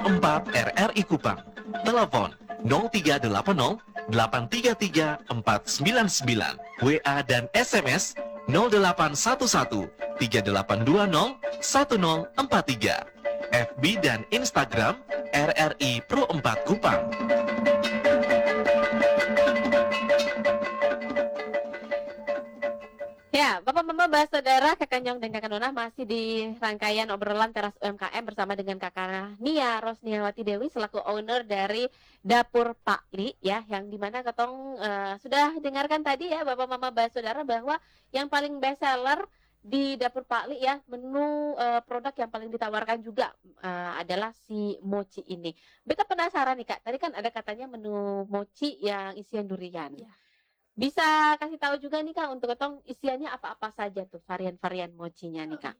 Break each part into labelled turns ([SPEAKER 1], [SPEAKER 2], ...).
[SPEAKER 1] 4 RRI Kupang. Telepon 0380 833 499. WA dan SMS 0811 3820 1043. FB dan Instagram RRI Pro 4 Kupang.
[SPEAKER 2] Ya, Bapak-Bapak, Mbak, Saudara, Kakak Nyong dan Kakak Nona masih di rangkaian obrolan teras UMKM bersama dengan Kakak Nia Rosniawati Dewi selaku owner dari Dapur Pak Li, ya, yang dimana Ketong sudah dengarkan tadi ya Bapak-Bapak, Mbak, Saudara, bahwa yang paling best seller di Dapur Pak Li ya, menu produk yang paling ditawarkan juga adalah si mochi ini. Beta penasaran nih Kak, tadi kan ada katanya menu mochi yang isian durian.
[SPEAKER 3] Ya.
[SPEAKER 2] Bisa kasih tahu juga nih Kak untuk Ketong isiannya apa-apa saja tuh varian-varian mochinya nih Kak.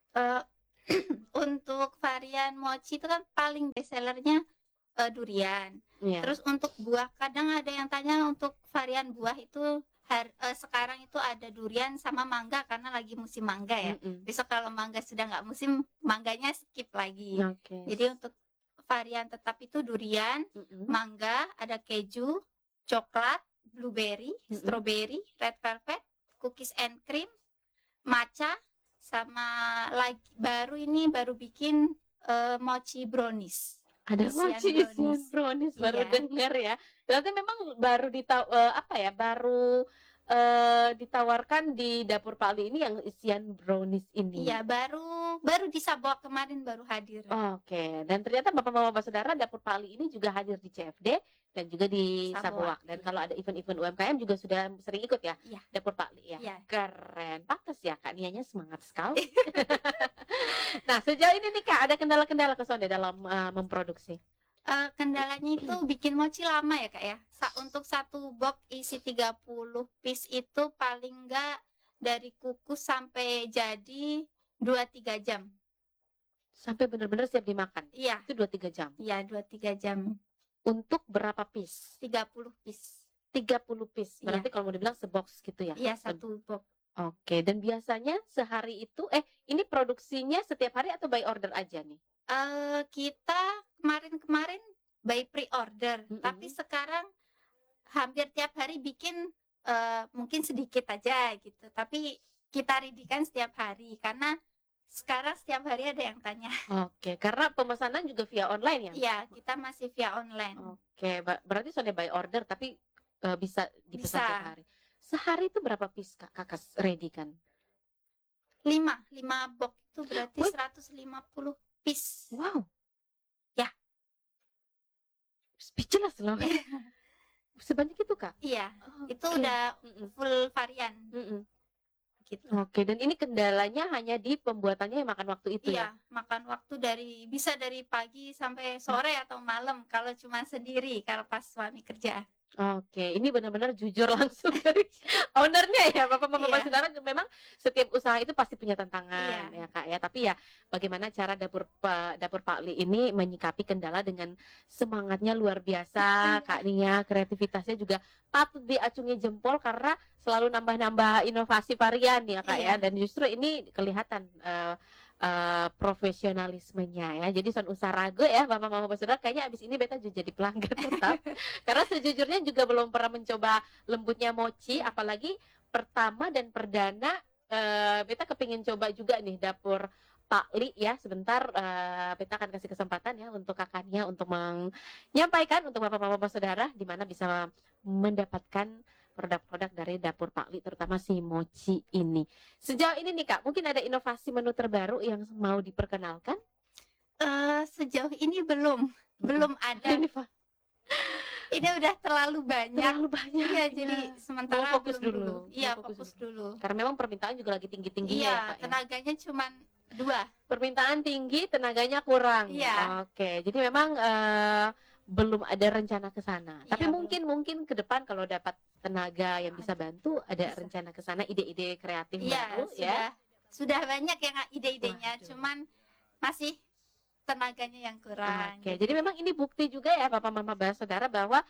[SPEAKER 3] Untuk varian mochi itu kan paling best sellernya durian.
[SPEAKER 2] Iya.
[SPEAKER 3] Terus untuk buah, kadang ada yang tanya untuk varian buah itu sekarang itu ada durian sama mangga karena lagi musim mangga ya. Besok kalau mangga sudah nggak musim, mangganya skip lagi.
[SPEAKER 2] Oke.
[SPEAKER 3] Jadi untuk varian tetap itu durian, mangga, ada keju, coklat, blueberry, strawberry, red velvet, cookies and cream, matcha, sama lagi baru bikin mochi brownies.
[SPEAKER 2] Ada
[SPEAKER 3] Isian
[SPEAKER 2] mochi isian brownies baru
[SPEAKER 3] Iya.
[SPEAKER 2] dengar ya. Berarti memang baru baru ditawarkan di Dapur Pak Li ini yang isian brownies ini.
[SPEAKER 3] Iya, baru di Sabwa kemarin baru hadir.
[SPEAKER 2] Oke, dan ternyata Bapak-Bapak Saudara Dapur Pak Li ini juga hadir di CFD dan juga di
[SPEAKER 3] Sabuak.
[SPEAKER 2] Sabuak. Dan kalau ada event-event UMKM juga sudah sering ikut ya,
[SPEAKER 3] Iya.
[SPEAKER 2] Dapur Pak Li ya.
[SPEAKER 3] Iya.
[SPEAKER 2] Keren, pantas ya Kak Nianya semangat sekali. Nah, sejauh ini nih Kak, ada kendala-kendala kesana dalam memproduksi?
[SPEAKER 3] Kendalanya itu bikin mochi lama ya Kak ya. Untuk satu box isi 30 piece itu paling enggak dari kukus sampai jadi 2-3 jam.
[SPEAKER 2] Sampai benar-benar siap dimakan?
[SPEAKER 3] Iya.
[SPEAKER 2] Itu 2-3 jam?
[SPEAKER 3] Iya, 2-3 jam.
[SPEAKER 2] Untuk berapa piece?
[SPEAKER 3] 30 piece.
[SPEAKER 2] 30 piece, berarti
[SPEAKER 3] Iya.
[SPEAKER 2] kalau mau dibilang sebox gitu ya?
[SPEAKER 3] Iya, satu box.
[SPEAKER 2] Oke, dan biasanya sehari itu, ini produksinya setiap hari atau by order aja nih?
[SPEAKER 3] Kita kemarin by pre-order, tapi sekarang hampir tiap hari bikin mungkin sedikit aja gitu. Tapi kita ready-kan setiap hari karena sekarang setiap hari ada yang tanya.
[SPEAKER 2] Oke, karena pemesanan juga via online ya?
[SPEAKER 3] Iya, kita masih via online.
[SPEAKER 2] Oke, berarti sudah by order tapi bisa dipesan
[SPEAKER 3] Bisa.
[SPEAKER 2] tiap hari. Sehari itu berapa piece Kakak ready kan?
[SPEAKER 3] 5 box itu berarti
[SPEAKER 2] Wih.
[SPEAKER 3] 150 piece.
[SPEAKER 2] Wow.
[SPEAKER 3] Ya.
[SPEAKER 2] Speechless loh. Sebanyak itu Kak?
[SPEAKER 3] Iya, itu
[SPEAKER 2] Oke.
[SPEAKER 3] udah full varian. Gitu.
[SPEAKER 2] Oke, dan ini kendalanya hanya di pembuatannya yang makan waktu itu ya?
[SPEAKER 3] Iya, makan waktu bisa dari pagi sampai sore atau malam kalau cuma sendiri, kalau pas suami kerja.
[SPEAKER 2] Oke, ini benar-benar jujur langsung dari ownernya ya, Bapak-Bapak
[SPEAKER 3] Iya.
[SPEAKER 2] Saudara. Memang setiap usaha itu pasti punya tantangan
[SPEAKER 3] Iya.
[SPEAKER 2] ya Kak ya. Tapi ya bagaimana cara Dapur Pak Li ini menyikapi kendala dengan semangatnya luar biasa, Kak Nia, kreativitasnya juga patut diacungi jempol karena selalu nambah-nambah inovasi varian ya Kak ya.
[SPEAKER 3] Iya.
[SPEAKER 2] Dan justru ini kelihatan profesionalismenya ya. Jadi son usaha ragu ya Bapak-Bapak Saudara, kayaknya abis ini beta jadi pelanggan tetap. Karena sejujurnya juga belum pernah mencoba lembutnya mochi, apalagi pertama dan perdana beta kepingin coba juga nih Dapur Pak Li ya. Sebentar beta akan kasih kesempatan ya untuk kakaknya untuk menyampaikan untuk Bapak-Bapak Saudara di mana bisa mendapatkan produk-produk dari Dapur Pak Li, terutama si mochi ini. Sejauh ini nih Kak, mungkin ada inovasi menu terbaru yang mau diperkenalkan?
[SPEAKER 3] Sejauh ini belum ada. Ini udah terlalu banyak. Iya, jadi sementara
[SPEAKER 2] fokus
[SPEAKER 3] belum
[SPEAKER 2] dulu.
[SPEAKER 3] Iya, fokus dulu.
[SPEAKER 2] Karena memang permintaan juga lagi tinggi-tingginya
[SPEAKER 3] Iya,
[SPEAKER 2] ya Kak ya.
[SPEAKER 3] tenaganya cuma 2.
[SPEAKER 2] Permintaan tinggi, tenaganya kurang.
[SPEAKER 3] Iya.
[SPEAKER 2] Oke, jadi memang belum ada rencana ke sana. Tapi
[SPEAKER 3] Iya,
[SPEAKER 2] mungkin ke depan kalau dapat tenaga yang bisa bantu, ada
[SPEAKER 3] Bisa.
[SPEAKER 2] rencana ke sana, ide-ide kreatif
[SPEAKER 3] Iya,
[SPEAKER 2] baru ya.
[SPEAKER 3] sudah banyak yang ide-idenya,
[SPEAKER 2] Waduh.
[SPEAKER 3] cuman masih tenaganya yang kurang.
[SPEAKER 2] Oke, jadi memang ini bukti juga ya Bapak Mama Saudara bahwa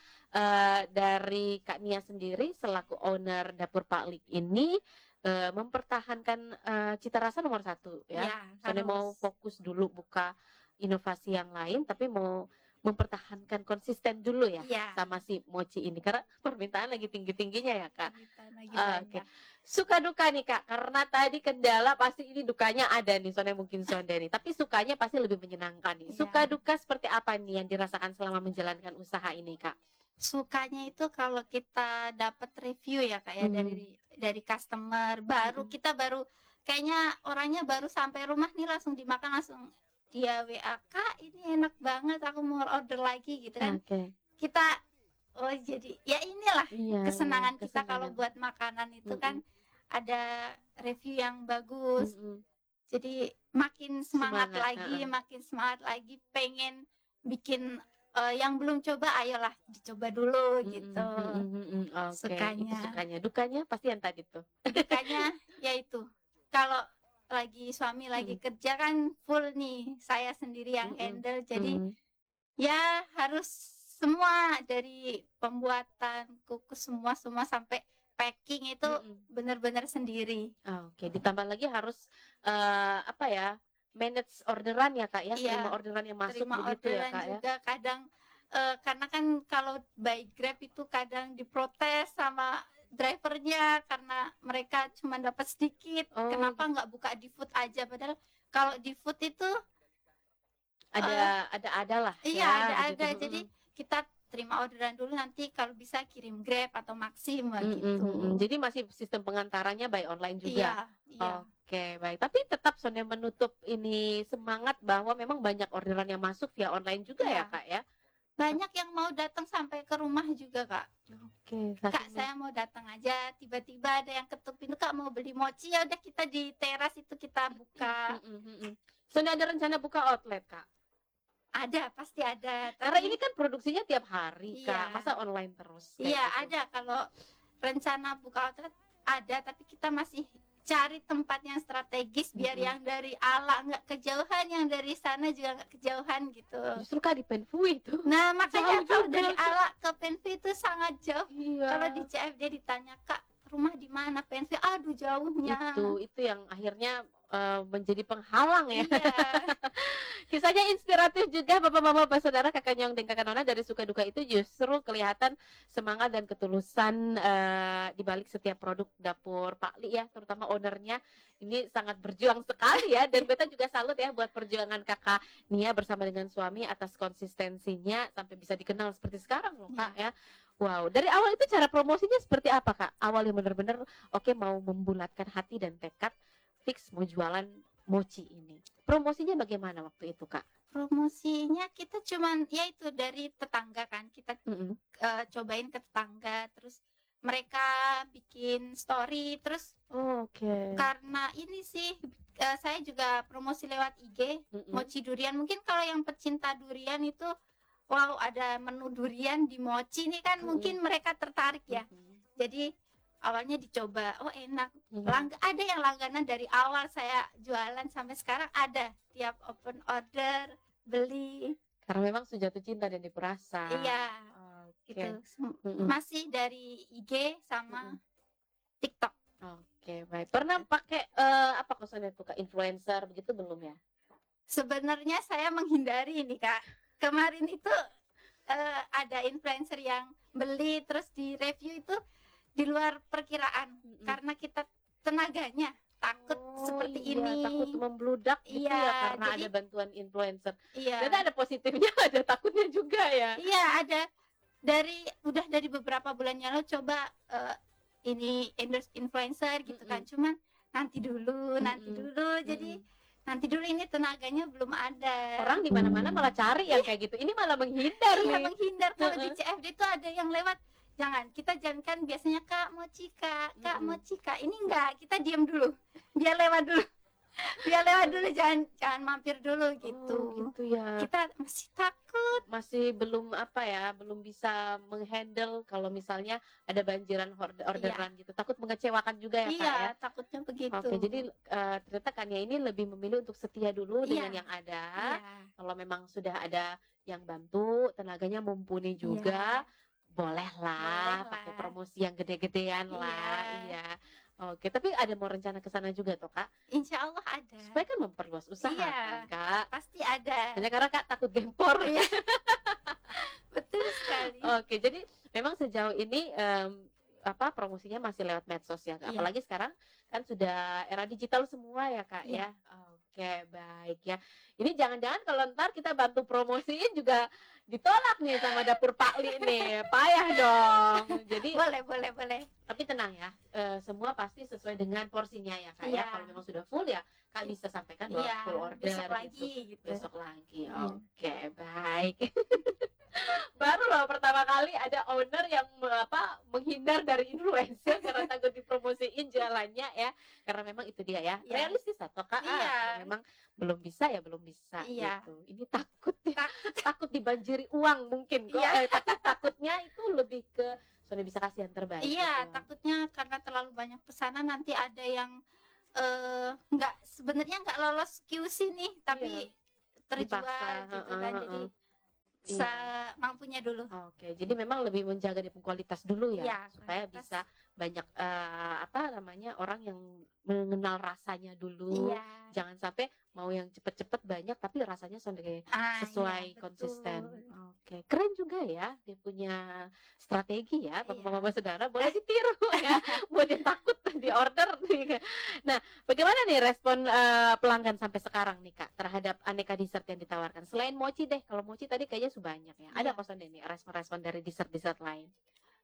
[SPEAKER 2] dari Kak Nia sendiri selaku owner Dapur Pak Li ini mempertahankan cita rasa nomor 1 ya.
[SPEAKER 3] Iya,
[SPEAKER 2] Soalnya mau fokus dulu buka inovasi yang lain, tapi mau mempertahankan konsisten dulu ya
[SPEAKER 3] Iya,
[SPEAKER 2] sama si mochi ini karena permintaan lagi tinggi-tingginya ya Kak.
[SPEAKER 3] kita lagi
[SPEAKER 2] Oke.
[SPEAKER 3] banyak.
[SPEAKER 2] Suka duka nih Kak, karena tadi kendala pasti ini dukanya ada nih, soalnya mungkin Sonde nih. Tapi sukanya pasti lebih menyenangkan nih. Suka
[SPEAKER 3] Iya.
[SPEAKER 2] duka seperti apa nih yang dirasakan selama menjalankan usaha ini Kak?
[SPEAKER 3] Sukanya itu kalau kita dapat review ya Kak ya dari customer baru, kita baru kayaknya orangnya baru sampai rumah nih langsung dimakan, langsung dia WA, "Kak, ini enak banget, aku mau order lagi," gitu kan.
[SPEAKER 2] Oke.
[SPEAKER 3] Kita jadi ya inilah
[SPEAKER 2] Iya,
[SPEAKER 3] kesenangan
[SPEAKER 2] iya,
[SPEAKER 3] kita kalau
[SPEAKER 2] kesenangan.
[SPEAKER 3] buat makanan itu
[SPEAKER 2] Mm-mm.
[SPEAKER 3] kan ada review yang bagus.
[SPEAKER 2] Mm-mm.
[SPEAKER 3] Jadi makin semangat
[SPEAKER 2] Semangat,
[SPEAKER 3] lagi,
[SPEAKER 2] heeh.
[SPEAKER 3] makin semangat lagi pengen bikin yang belum coba, ayolah dicoba dulu gitu.
[SPEAKER 2] Oke, itu
[SPEAKER 3] Sukanya.
[SPEAKER 2] sukanya. Dukanya pasti yang tadi tuh.
[SPEAKER 3] Dukanya yaitu kalau lagi suami lagi kerja kan full nih, saya sendiri yang handle. Jadi ya harus semua dari pembuatan kukus semua sampai packing itu benar-benar sendiri.
[SPEAKER 2] Oke, ditambah lagi harus apa ya? Manage orderan ya Kak ya,
[SPEAKER 3] Iya,
[SPEAKER 2] terima orderan yang masuk
[SPEAKER 3] terima
[SPEAKER 2] begitu ya
[SPEAKER 3] orderan
[SPEAKER 2] Kak ya.
[SPEAKER 3] juga kadang karena kan kalau by Grab itu kadang diprotes sama drivernya karena mereka cuma dapat sedikit.
[SPEAKER 2] Oh,
[SPEAKER 3] Kenapa nggak buka di food aja? Padahal kalau di food itu
[SPEAKER 2] ada lah
[SPEAKER 3] iya
[SPEAKER 2] ya,
[SPEAKER 3] ada.
[SPEAKER 2] begitu.
[SPEAKER 3] Jadi kita terima orderan dulu, nanti kalau bisa kirim Grab atau Maxim gitu.
[SPEAKER 2] Jadi masih sistem pengantarannya by online juga.
[SPEAKER 3] Iya.
[SPEAKER 2] Oke, baik. Tapi tetap Sonia menutup ini semangat bahwa memang banyak orderan yang masuk via online juga
[SPEAKER 3] Iya.
[SPEAKER 2] ya Kak ya.
[SPEAKER 3] Banyak yang mau datang sampai ke rumah juga Kak.
[SPEAKER 2] Oke,
[SPEAKER 3] Kak, saya mau datang aja, tiba-tiba ada yang ketuk pintu, Kak mau beli mochi, ya udah kita di teras itu kita buka.
[SPEAKER 2] Sonia ada rencana buka outlet Kak?
[SPEAKER 3] Ada, pasti ada.
[SPEAKER 2] Karena ini kan produksinya tiap hari Kak,
[SPEAKER 3] Iya.
[SPEAKER 2] masa online terus?
[SPEAKER 3] Iya,
[SPEAKER 2] Kayak gitu.
[SPEAKER 3] ada. Kalau rencana buka outlet ada, tapi kita masih cari tempat yang strategis biar yang dari Ala nggak kejauhan, yang dari sana juga nggak kejauhan gitu.
[SPEAKER 2] Justru Kak di Penfui itu.
[SPEAKER 3] Nah, makanya
[SPEAKER 2] Jauh
[SPEAKER 3] kalau
[SPEAKER 2] juga.
[SPEAKER 3] dari Ala ke Penfi itu sangat jauh.
[SPEAKER 2] Iya.
[SPEAKER 3] Kalau di CFD ditanya, Kak, rumah di mana Penfi? Aduh, jauhnya.
[SPEAKER 2] Itu yang akhirnya menjadi penghalang ya.
[SPEAKER 3] Iya.
[SPEAKER 2] Kisahnya inspiratif juga Bapak Mama Bapak Saudara, Kakak Nyong dan Kakak Nona. Dari suka duka itu justru kelihatan semangat dan ketulusan di balik setiap produk dapur Pak Li ya, terutama ownernya. Ini sangat berjuang sekali ya, dan beta juga salut ya buat perjuangan Kakak Nia bersama dengan suami atas konsistensinya sampai bisa dikenal seperti sekarang loh Kak ya. Wow, dari awal itu cara promosinya seperti apa Kak? Awalnya benar-benar oke, mau membulatkan hati dan tekad fix mau jualan mochi ini. Promosinya bagaimana waktu itu Kak?
[SPEAKER 3] Promosinya kita cuman ya itu dari tetangga kan, kita cobain ke tetangga, terus mereka bikin story, terus
[SPEAKER 2] Oke.
[SPEAKER 3] karena ini sih saya juga promosi lewat IG mochi durian. Mungkin kalau yang pecinta durian itu wow, ada menu durian di mochi nih kan, mungkin mereka tertarik ya. Jadi awalnya dicoba, oh enak. Ada yang langganan dari awal saya jualan sampai sekarang, ada tiap open order beli.
[SPEAKER 2] Karena memang sudah jatuh cinta dan diperasa.
[SPEAKER 3] Iya.
[SPEAKER 2] Oke.
[SPEAKER 3] Gitu. Masih dari IG sama TikTok.
[SPEAKER 2] Oke, baik. Pernah pakai apa khususnya tuh Kak, influencer begitu belum ya?
[SPEAKER 3] Sebenarnya saya menghindari ini Kak. Kemarin itu ada influencer yang beli terus di review itu di luar perkiraan, karena kita tenaganya takut seperti ini,
[SPEAKER 2] takut membludak gitu ya, karena
[SPEAKER 3] jadi,
[SPEAKER 2] ada bantuan influencer.
[SPEAKER 3] Iya.
[SPEAKER 2] Dan ada positifnya, ada takutnya juga ya.
[SPEAKER 3] Iya, ada. Udah dari beberapa bulan yang lalu coba ini endorse influencer gitu kan, cuman nanti dulu, jadi nanti dulu ini tenaganya belum ada.
[SPEAKER 2] Orang di mana-mana malah cari yang kayak gitu. Ini malah menghindar
[SPEAKER 3] Iya,
[SPEAKER 2] nih.
[SPEAKER 3] menghindar. Kalau di CFD itu ada yang lewat, kita jangan kan biasanya Kak mochi Kak mochi Kak. Ini enggak, kita diam dulu. Biar lewat dulu. Jangan mampir dulu gitu.
[SPEAKER 2] Gitu ya.
[SPEAKER 3] Kita masih takut.
[SPEAKER 2] Masih belum belum bisa menghandle kalau misalnya ada banjiran orderan gitu. Takut mengecewakan juga ya Kak ya.
[SPEAKER 3] Takutnya begitu.
[SPEAKER 2] Oke, jadi ternyata Kania ini lebih memilih untuk setia dulu dengan yang ada. Kalau memang sudah ada yang bantu, tenaganya mumpuni juga, bolehlah pakai promosi yang gede-gedean lah. Iya. Oke, tapi ada mau rencana ke sana juga tuh Kak?
[SPEAKER 3] Insya Allah ada.
[SPEAKER 2] Supaya kan memperluas usaha
[SPEAKER 3] Iya.
[SPEAKER 2] kan Kak.
[SPEAKER 3] Pasti ada.
[SPEAKER 2] Hanya karena Kak takut gempor.
[SPEAKER 3] Iya. Betul sekali.
[SPEAKER 2] Oke, jadi memang sejauh ini promosinya masih lewat medsos ya, Kak?
[SPEAKER 3] Iya.
[SPEAKER 2] Apalagi sekarang kan sudah era digital semua ya Kak
[SPEAKER 3] Iya.
[SPEAKER 2] ya. Oke, baik ya. Ini jangan-jangan kalau ntar kita bantu promosiin juga ditolak nih sama dapur Pak Li nih, payah dong. Jadi
[SPEAKER 3] Boleh.
[SPEAKER 2] tapi tenang ya, semua pasti sesuai dengan porsinya ya Kak ya.
[SPEAKER 3] Iya.
[SPEAKER 2] Kalau memang sudah full ya Kak bisa sampaikan bahwa
[SPEAKER 3] Iya,
[SPEAKER 2] full order
[SPEAKER 3] besok
[SPEAKER 2] gitu.
[SPEAKER 3] lagi gitu.
[SPEAKER 2] Besok lagi.
[SPEAKER 3] Iya.
[SPEAKER 2] Oke, baik. Baru loh pertama kali ada owner yang menghindar dari influencer karena takut dipromosiin jualannya ya. Karena memang itu dia ya.
[SPEAKER 3] Iya.
[SPEAKER 2] Realistis atau Kak?
[SPEAKER 3] Iya.
[SPEAKER 2] Kalau memang belum bisa ya belum bisa
[SPEAKER 3] Iya.
[SPEAKER 2] gitu. Ini takut dibanjiri uang mungkin kok.
[SPEAKER 3] Iya.
[SPEAKER 2] Tapi takutnya itu lebih ke sudah bisa kasih yang terbaik.
[SPEAKER 3] Iya,
[SPEAKER 2] gitu.
[SPEAKER 3] takutnya karena terlalu banyak pesanan nanti ada yang sebenarnya nggak lolos QC nih, tapi terjual
[SPEAKER 2] Dipaksa,
[SPEAKER 3] gitu kan. Jadi
[SPEAKER 2] Iya.
[SPEAKER 3] mampunya dulu.
[SPEAKER 2] Oke, jadi memang lebih menjaga di kualitas dulu ya,
[SPEAKER 3] Iya,
[SPEAKER 2] supaya
[SPEAKER 3] kualitas.
[SPEAKER 2] bisa banyak orang yang mengenal rasanya dulu.
[SPEAKER 3] Iya.
[SPEAKER 2] Jangan sampai mau yang cepet-cepet banyak tapi rasanya sesuai
[SPEAKER 3] Iya,
[SPEAKER 2] konsisten.
[SPEAKER 3] betul.
[SPEAKER 2] Oke, keren juga ya dia punya strategi ya,
[SPEAKER 3] Iya.
[SPEAKER 2] Bapak-bapak saudara boleh ditiru ya, buat yang takut di order. Nah, bagaimana nih respon pelanggan sampai sekarang nih Kak terhadap aneka dessert yang ditawarkan? Selain mochi deh, kalau mochi tadi kayaknya sudah banyak ya. Ada
[SPEAKER 3] Iya.
[SPEAKER 2] kosan deh nih respon-respon dari dessert-dessert lain.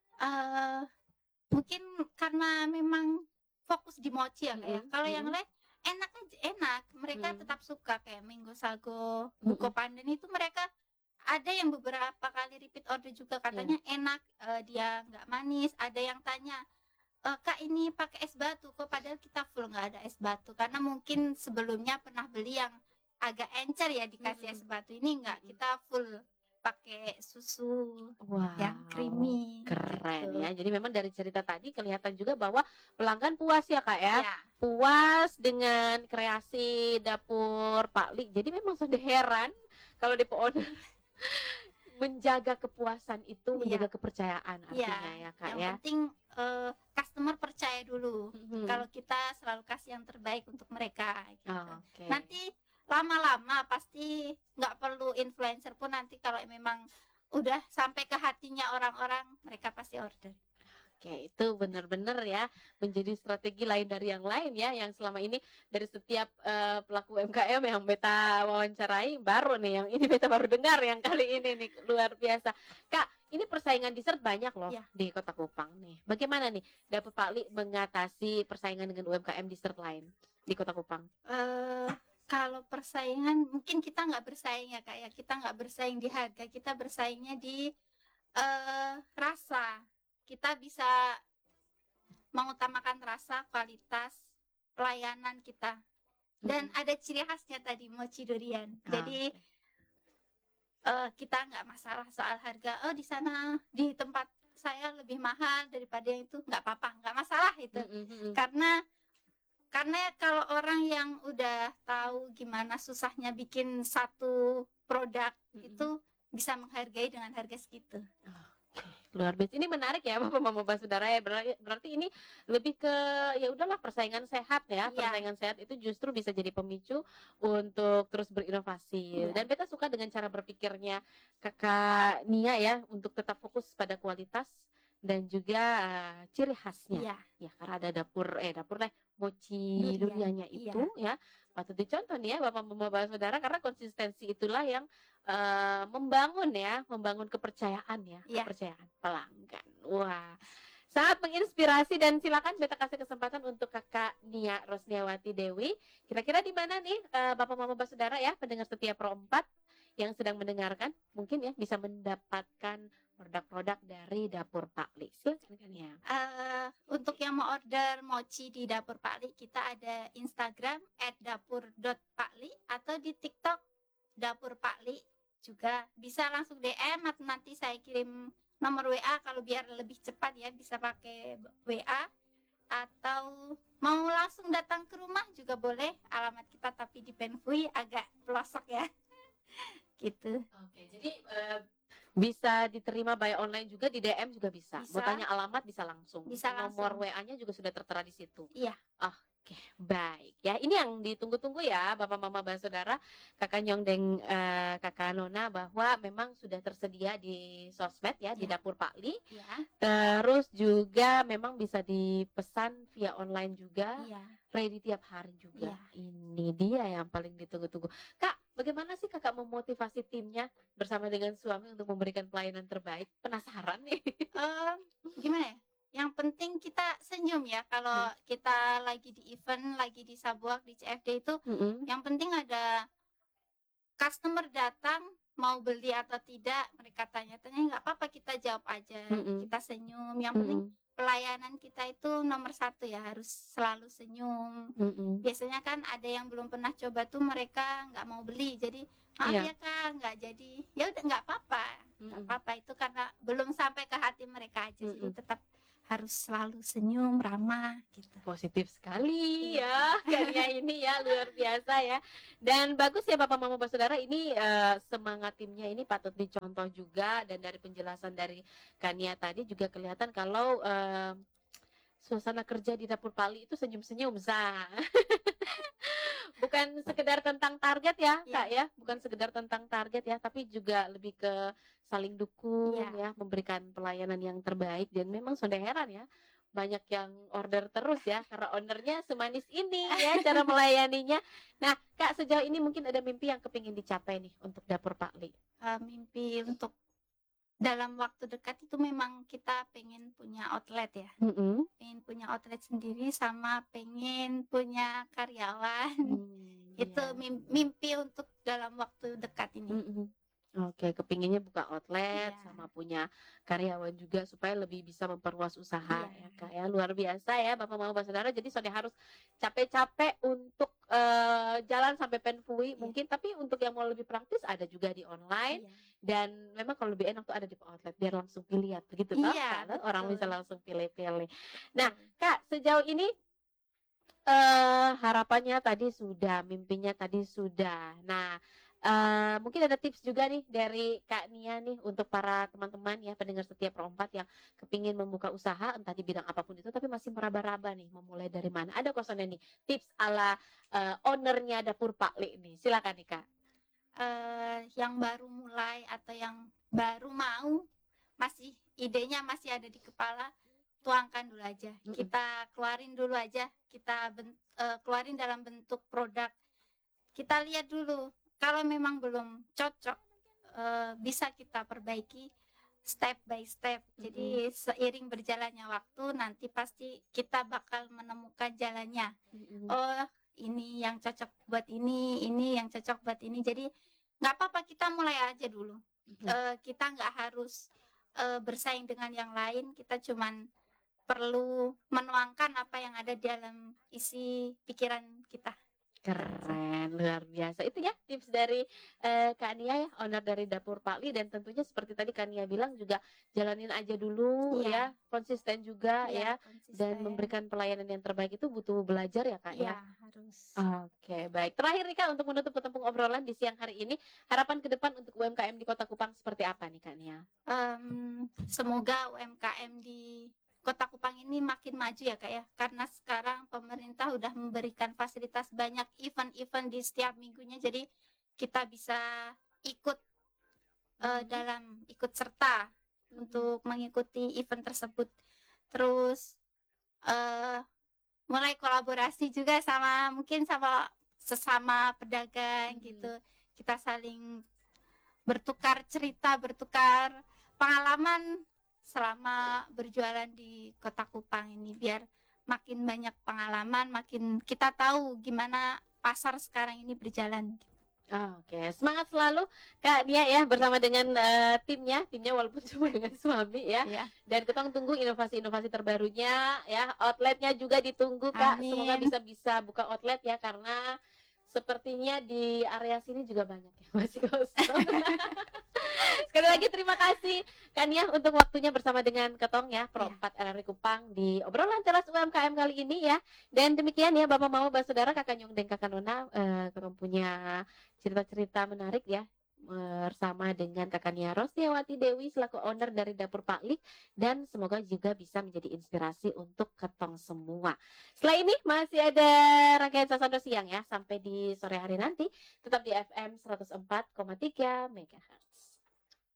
[SPEAKER 3] Mungkin karena memang fokus di mochi ya Kak ya. Kalau yang lain enak, mereka tetap suka kayak Mango Sago, Buko Pandan itu mereka ada yang beberapa kali repeat order juga katanya enak, dia nggak manis. Ada yang tanya, Kak ini pakai es batu kok, padahal kita full nggak ada es batu karena mungkin sebelumnya pernah beli yang agak encer ya dikasih es batu, ini nggak, kita full pakai susu yang creamy.
[SPEAKER 2] Keren
[SPEAKER 3] gitu.
[SPEAKER 2] ya. Jadi memang dari cerita tadi kelihatan juga bahwa pelanggan puas ya Kak ya.
[SPEAKER 3] Ya.
[SPEAKER 2] Puas dengan kreasi dapur Pak Li. Jadi memang sudah heran kalau Depo Owner menjaga kepuasan itu, menjaga kepercayaan artinya ya Kak
[SPEAKER 3] Yang
[SPEAKER 2] ya.
[SPEAKER 3] penting customer percaya dulu. Kalau kita selalu kasih yang terbaik untuk mereka gitu.
[SPEAKER 2] Oke.
[SPEAKER 3] Nanti lama-lama pasti nggak perlu influencer pun, nanti kalau memang udah sampai ke hatinya orang-orang, mereka pasti order.
[SPEAKER 2] Oke, itu benar-benar ya menjadi strategi lain dari yang lain ya, yang selama ini dari setiap pelaku UMKM yang beta wawancarai, baru nih yang ini beta baru dengar yang kali ini nih, luar biasa. Kak, ini persaingan dessert banyak loh di Kota Kupang nih. Bagaimana nih Dapur Pak Li mengatasi persaingan dengan UMKM dessert lain di Kota Kupang?
[SPEAKER 3] Kalau persaingan mungkin kita nggak bersaing ya Kak ya, kita nggak bersaing di harga, kita bersaingnya di rasa. Kita bisa mengutamakan rasa, kualitas, pelayanan kita. Dan ada ciri khasnya tadi, mochi durian. Jadi kita nggak masalah soal harga. Oh di sana, di tempat saya lebih mahal daripada yang itu, nggak apa-apa, nggak masalah itu. Karena kalau orang yang udah tahu gimana susahnya bikin satu produk itu bisa menghargai dengan harga segitu.
[SPEAKER 2] Luar biasa. Ini menarik ya Bapak-bapak saudara ya. Berarti ini lebih ke ya udahlah persaingan sehat ya. Persaingan sehat itu justru bisa jadi pemicu untuk terus berinovasi. Dan beta suka dengan cara berpikirnya Kakak Nia ya, untuk tetap fokus pada kualitas dan juga ciri khasnya. Ya, karena ada dapur mochi duriannya itu ya. Patut dicontoh nih ya Bapak-bapak saudara, karena konsistensi itulah yang membangun kepercayaan ya, kepercayaan pelanggan. Wah, sangat menginspirasi, dan silakan beta kasih kesempatan untuk Kakak Nia Rosniawati Dewi. Kira-kira di mana nih Bapak-bapak saudara ya, pendengar setia Pro 4 yang sedang mendengarkan, mungkin ya bisa mendapatkan produk-produk dari Dapur Pak Li. Silakan ya.
[SPEAKER 3] Untuk yang mau order mochi di Dapur Pak Li, kita ada Instagram @dapur.pakli atau di TikTok Dapur Pak Li. Juga bisa langsung DM atau nanti saya kirim nomor WA, kalau biar lebih cepat ya bisa pakai WA, atau mau langsung datang ke rumah juga boleh. Alamat kita tapi di Penfui, agak pelosok ya. Gitu.
[SPEAKER 2] Oke, jadi Bisa diterima by online juga, di DM juga bisa. Mau
[SPEAKER 3] Bisa.
[SPEAKER 2] tanya alamat bisa langsung.
[SPEAKER 3] Bisa
[SPEAKER 2] Nomor
[SPEAKER 3] langsung.
[SPEAKER 2] WA-nya juga sudah tertera di situ.
[SPEAKER 3] Iya.
[SPEAKER 2] Oke, baik ya. Ini yang ditunggu-tunggu ya, Bapak Mama Saudara, Kakak Nyong dan Kakak Nona, bahwa memang sudah tersedia di sosmed ya, di
[SPEAKER 3] Ya.
[SPEAKER 2] Dapur Pak Li.
[SPEAKER 3] Iya.
[SPEAKER 2] Terus juga memang bisa dipesan via online juga.
[SPEAKER 3] Iya.
[SPEAKER 2] Ready tiap hari juga.
[SPEAKER 3] Iya.
[SPEAKER 2] Ini dia yang paling ditunggu-tunggu. Kak, bagaimana sih Kakak memotivasi timnya bersama dengan suami untuk memberikan pelayanan terbaik? Penasaran nih.
[SPEAKER 3] Gimana ya? Yang penting kita senyum ya kalau kita lagi di event, lagi di Sabuak, di CFD itu. Yang penting ada customer datang mau beli atau tidak, mereka tanya-tanya, nggak apa-apa, kita jawab aja, kita senyum. Yang penting pelayanan kita itu nomor 1 ya, harus selalu senyum. Biasanya kan ada yang belum pernah coba tuh mereka nggak mau beli, jadi maaf
[SPEAKER 2] Iya.
[SPEAKER 3] ya Kak, nggak jadi. Ya udah, nggak apa-apa, nggak apa-apa, itu karena belum sampai ke hati mereka aja. Jadi tetap harus selalu senyum, ramah gitu.
[SPEAKER 2] Positif sekali
[SPEAKER 3] Iya.
[SPEAKER 2] ya karya ini ya, luar biasa ya. Dan bagus ya Bapak Mama Saudara, ini semangat timnya ini patut dicontoh juga. Dan dari penjelasan dari Kania tadi juga kelihatan kalau suasana kerja di Dapur Pali itu senyum-senyum, Za. Bukan sekedar tentang target ya,
[SPEAKER 3] Iya.
[SPEAKER 2] Kak ya, bukan sekedar tentang target ya, tapi juga lebih ke saling dukung
[SPEAKER 3] Iya.
[SPEAKER 2] ya, memberikan pelayanan yang terbaik. Dan memang sudah heran ya, banyak yang order terus ya, karena ownernya semanis ini ya cara melayaninya. Nah, Kak, sejauh ini mungkin ada mimpi yang kepingin dicapai nih untuk Dapur Pak Li.
[SPEAKER 3] Mimpi untuk dalam waktu dekat itu memang kita pengen punya outlet ya, pengen punya outlet sendiri, sama pengen punya karyawan. Itu
[SPEAKER 2] Iya.
[SPEAKER 3] mimpi untuk dalam waktu dekat ini.
[SPEAKER 2] Oke, kepinginnya buka outlet
[SPEAKER 3] Iya.
[SPEAKER 2] sama punya karyawan juga supaya lebih bisa memperluas usaha
[SPEAKER 3] Iya.
[SPEAKER 2] ya Kak ya. Luar biasa ya Bapak Mama Saudara. Jadi sudah harus capek-capek untuk jalan sampai Penfui
[SPEAKER 3] Iya.
[SPEAKER 2] mungkin, tapi untuk yang mau lebih praktis ada juga di online.
[SPEAKER 3] Iya.
[SPEAKER 2] Dan memang kalau lebih enak tuh ada di outlet biar langsung pilihan begitu toh,
[SPEAKER 3] Iya,
[SPEAKER 2] Kak? Orang
[SPEAKER 3] betul.
[SPEAKER 2] bisa langsung pilih-pilih. Nah, Kak, sejauh ini harapannya tadi sudah, mimpinya tadi sudah. Nah, mungkin ada tips juga nih dari Kak Nia nih untuk para teman-teman ya, pendengar setia Pro4 yang kepingin membuka usaha entah di bidang apapun itu, tapi masih meraba-raba nih mau mulai dari mana. Ada kosonnya nih tips ala ownernya Dapur Pak Li nih. Silakan nih Kak.
[SPEAKER 3] Yang baru mulai atau yang baru mau, masih idenya masih ada di kepala, tuangkan dulu aja. Kita keluarin dulu aja, kita keluarin dalam bentuk produk. Kita lihat dulu, kalau memang belum cocok, bisa kita perbaiki step by step. Jadi seiring berjalannya waktu, nanti pasti kita bakal menemukan jalannya. Oh, ini yang cocok buat ini yang cocok buat ini. Jadi nggak apa-apa, kita mulai aja dulu. Kita nggak harus bersaing dengan yang lain, kita cuman perlu menuangkan apa yang ada di dalam isi pikiran kita.
[SPEAKER 2] Keren, luar biasa. Itu ya tips dari Kak Nia ya, owner dari Dapur Pak Li. Dan tentunya seperti tadi Kak Nia bilang juga jalanin aja dulu ya, konsisten juga ya.
[SPEAKER 3] Konsisten.
[SPEAKER 2] Dan memberikan pelayanan yang terbaik itu butuh belajar ya Kak ya.
[SPEAKER 3] Harus.
[SPEAKER 2] Oke, baik. Terakhir nih Kak, untuk menutup ketempung obrolan di siang hari ini, harapan ke depan untuk UMKM di Kota Kupang seperti apa nih Kak Nia?
[SPEAKER 3] Semoga UMKM di Kota Kupang ini makin maju ya Kak ya, karena sekarang pemerintah udah memberikan fasilitas banyak event-event di setiap minggunya, jadi kita bisa ikut ikut serta untuk mengikuti event tersebut. Terus mulai kolaborasi juga sama mungkin sama sesama pedagang gitu, kita saling bertukar cerita, bertukar pengalaman selama berjualan di Kota Kupang ini, biar makin banyak pengalaman, makin kita tahu gimana pasar sekarang ini berjalan.
[SPEAKER 2] Oke, semangat selalu Kak Nia ya, bersama dengan timnya walaupun cuma dengan suami ya. Dan kita tunggu inovasi-inovasi terbarunya ya, outletnya juga ditunggu Kak.
[SPEAKER 3] Amin.
[SPEAKER 2] Semoga bisa buka outlet ya, karena sepertinya di area sini juga banyak yang masih kosong. Sekali lagi terima kasih Kak Nia untuk waktunya bersama dengan Ketong ya, Pro4 RRI Kupang di obrolan Ceras UMKM kali ini ya. Dan demikian ya Bapak Mama Saudara, Kakak Nyong dan Kakak Nona, Ketong punya cerita-cerita menarik ya bersama dengan kakaknya Rostiawati Dewi selaku owner dari Dapur Pak Lik, dan semoga juga bisa menjadi inspirasi untuk ketong semua. Setelah ini masih ada rangkaian Sasando Siang ya, sampai di sore hari nanti tetap di FM 104,3 MHz.